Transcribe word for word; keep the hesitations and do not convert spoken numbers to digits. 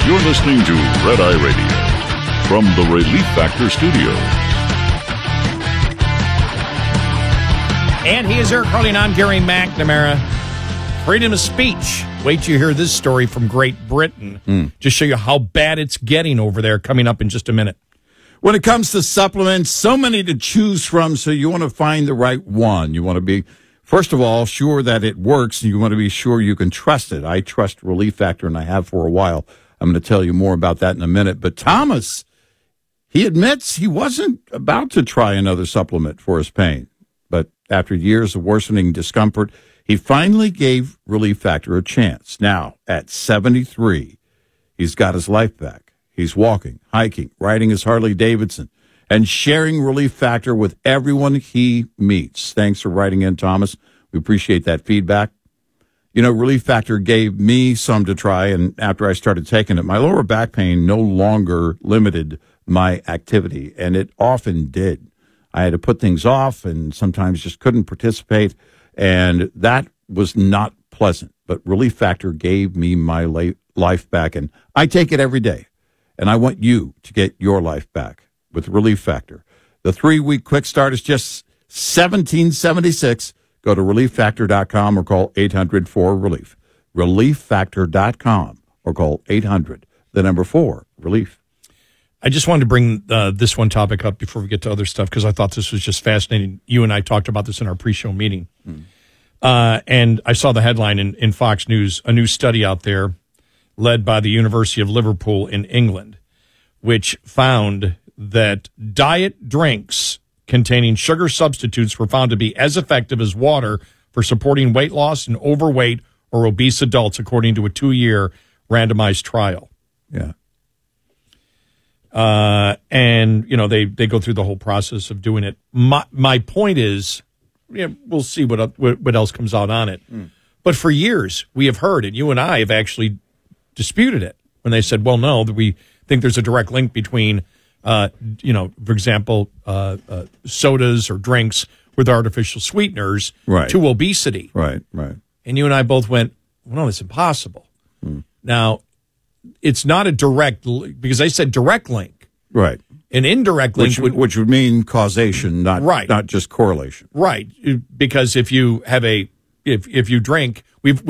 You're listening to Red Eye Radio from the Relief Factor Studio. And he is Eric Carly, and I'm Gary McNamara. Freedom of speech. Wait till you hear this story from Great Britain. Mm. Just show you how bad it's getting over there, coming up in just a minute. When it comes to supplements, so many to choose from, so you want to find the right one. You want to be, first of all, sure that it works, and you want to be sure you can trust it. I trust Relief Factor, and I have for a while. I'm going to tell you more about that in a minute. But Thomas, he admits he wasn't about to try another supplement for his pain. But after years of worsening discomfort, he finally gave Relief Factor a chance. Now, at seventy-three, he's got his life back. He's walking, hiking, riding his Harley Davidson, and sharing Relief Factor with everyone he meets. Thanks for writing in, Thomas. We appreciate that feedback. You know, Relief Factor gave me some to try, and after I started taking it, my lower back pain no longer limited my activity, and it often did. I had to put things off and sometimes just couldn't participate, and that was not pleasant. But Relief Factor gave me my life back, and I take it every day. And I want you to get your life back with Relief Factor. The three-week quick start is just seventeen seventy-six. Go to relief factor dot com or call eight hundred four relief. relief factor dot com or call eight hundred, the number four, relief. I just wanted to bring uh, this one topic up before we get to other stuff, because I thought this was just fascinating. You and I talked about this in our pre-show meeting. Mm. Uh, and I saw the headline in, in Fox News, a new study out there led by the University of Liverpool in England, which found that diet drinks containing sugar substitutes were found to be as effective as water for supporting weight loss in overweight or obese adults, according to a two-year randomized trial. Yeah. Uh, and, you know, they, they go through the whole process of doing it. My, my point is, you know, we'll see what, what, what else comes out on it. Mm. But for years, we have heard, and you and I have actually disputed it when they said, well, no, that we think there's a direct link between, uh, you know, for example, uh, uh, sodas or drinks with artificial sweeteners right. to obesity. Right, right. And you and I both went, well, no, it's impossible. Hmm. Now, it's not a direct, because they said direct link. Right. An indirect link which would, which would mean causation, not right. not just correlation. Right. Because if you have a, if if you drink, we've